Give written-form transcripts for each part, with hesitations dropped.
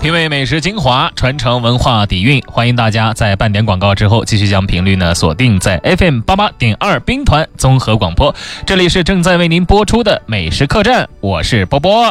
品味美食精华，传承文化底蕴。欢迎大家在半点广告之后，继续将频率呢锁定在 FM88.2 兵团综合广播。这里是正在为您播出的美食客栈，我是波波。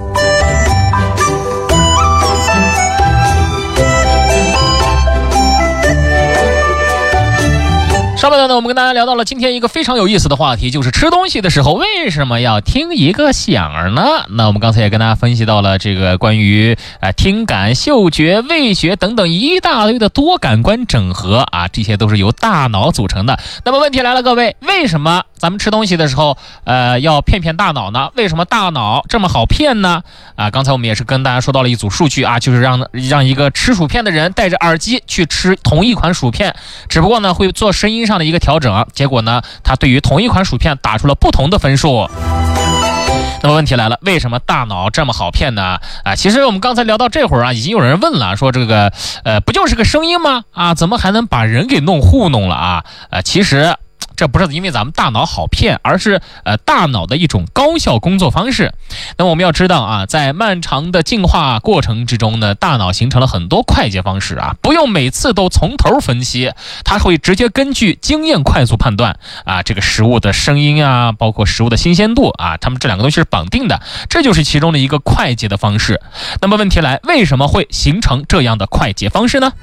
上半段呢，我们跟大家聊到了今天一个非常有意思的话题，就是吃东西的时候为什么要听一个响儿呢？那我们刚才也跟大家分析到了这个关于听感、嗅觉、味觉等等一大堆的多感官整合啊，这些都是由大脑组成的。那么问题来了，各位，为什么咱们吃东西的时候要骗大脑呢？为什么大脑这么好骗呢？刚才我们也是跟大家说到了一组数据啊，就是让一个吃薯片的人戴着耳机去吃同一款薯片，只不过呢会做声音上的一个调整，结果呢他对于同一款薯片打出了不同的分数。那么问题来了，为什么大脑这么好骗呢？其实我们刚才聊到这会儿啊，已经有人问了，说这个不就是个声音吗？怎么还能把人给糊弄了啊？其实这不是因为咱们大脑好骗，而是大脑的一种高效工作方式。那么我们要知道啊，在漫长的进化过程之中呢，大脑形成了很多快捷方式啊，不用每次都从头分析，它会直接根据经验快速判断这个食物的声音啊，包括食物的新鲜度啊，它们这两个东西是绑定的，这就是其中的一个快捷的方式。那么问题来，为什么会形成这样的快捷方式呢？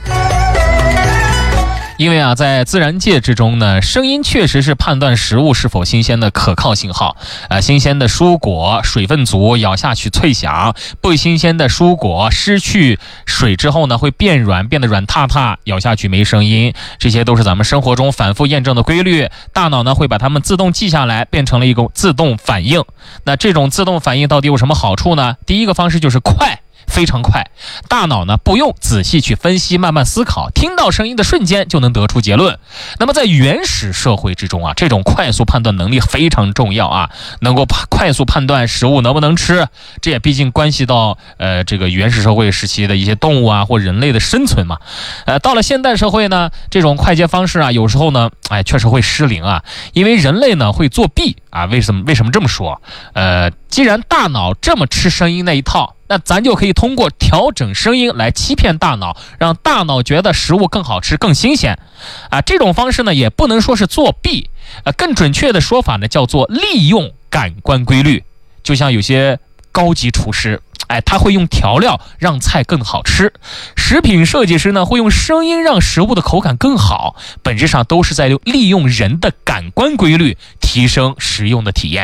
因为在自然界之中呢，声音确实是判断食物是否新鲜的可靠信号。新鲜的蔬果水分足，咬下去脆响；不新鲜的蔬果失去水之后呢，会变软，变得软塌塌，咬下去没声音。这些都是咱们生活中反复验证的规律，大脑呢会把它们自动记下来，变成了一个自动反应。那这种自动反应到底有什么好处呢？第一个方式就是快。非常快，大脑呢不用仔细去分析，慢慢思考，听到声音的瞬间就能得出结论。那么在原始社会之中这种快速判断能力非常重要能够快速判断食物能不能吃，这也毕竟关系到这个原始社会时期的一些动物或人类的生存嘛。到了现代社会呢，这种快捷方式有时候呢确实会失灵因为人类呢会作弊为什么这么说？既然大脑这么吃声音那一套，那咱就可以通过调整声音来欺骗大脑，让大脑觉得食物更好吃更新鲜这种方式呢也不能说是作弊更准确的说法呢叫做利用感官规律。就像有些高级厨师他会用调料让菜更好吃，食品设计师呢会用声音让食物的口感更好，本质上都是在利用人的感官规律提升食用的体验。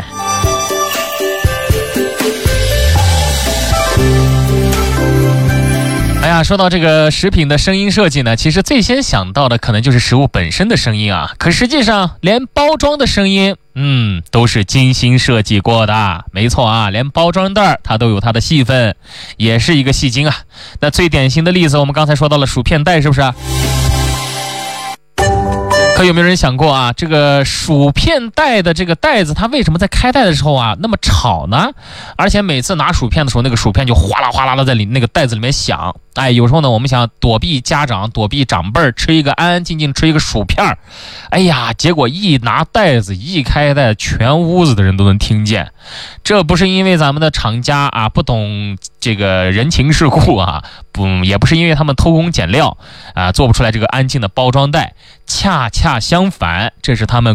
说到这个食品的声音设计呢，其实最先想到的可能就是食物本身的声音可实际上连包装的声音都是精心设计过的。没错连包装袋它都有它的戏份，也是一个戏精那最典型的例子，我们刚才说到了薯片袋，是不是可有没有人想过这个薯片袋的这个袋子，它为什么在开袋的时候那么吵呢？而且每次拿薯片的时候，那个薯片就哗啦哗啦的在那个袋子里面响。有时候呢，我们想躲避家长、躲避长辈，吃一个安安静静吃一个薯片结果一拿袋子一开袋，全屋子的人都能听见。这不是因为咱们的厂家不懂这个人情世故也不是因为他们偷工减料做不出来这个安静的包装袋，恰恰相反，这是他们